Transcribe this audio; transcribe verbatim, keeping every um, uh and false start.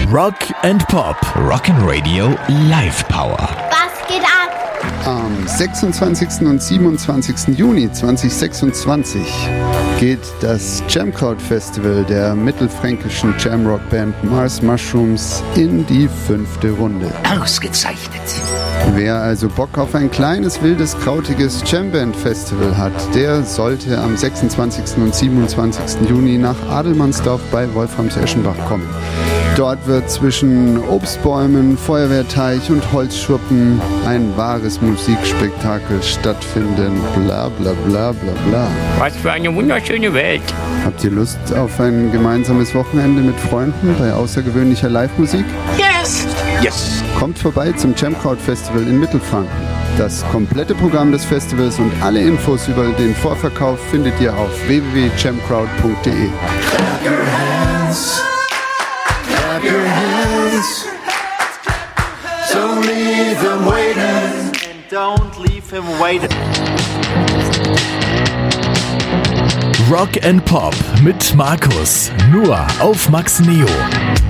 Rock and Pop. Rock'n'Radio Live Power. Was geht ab? Am sechsundzwanzigsten und siebenundzwanzigsten Juni zweitausendsechsundzwanzig geht das Jamcrowd Festival der mittelfränkischen Jamrock-Band Mars Mushrooms in die fünfte Runde. Ausgezeichnet. Wer also Bock auf ein kleines, wildes, krautiges Jamband-Festival hat, der sollte am sechsundzwanzigsten und siebenundzwanzigsten Juni nach Adelmannsdorf bei Wolframs-Eschenbach kommen. Dort wird zwischen Obstbäumen, Feuerwehrteich und Holzschuppen ein wahres Musikspektakel stattfinden. Bla bla bla bla bla. Was für eine wunderschöne Welt. Habt ihr Lust auf ein gemeinsames Wochenende mit Freunden bei außergewöhnlicher Live-Musik? Yes! Yes! Kommt vorbei zum Jamcrowd Festival in Mittelfranken. Das komplette Programm des Festivals und alle Infos über den Vorverkauf findet ihr auf w w w punkt jamcrowd punkt d e. Clap your hands. Clap your hands. Don't leave them waiting. And don't leave him waiting. Rock and Pop mit Markus. Nur auf Max Neo.